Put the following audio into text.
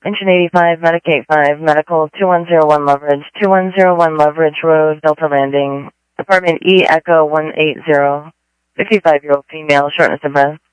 Engine 85, Medic 85, Medical 2101 Loveridge, 2101 Loveridge Road, Delta Landing, Apartment E, Echo 180, 55-year-old female, shortness of breath.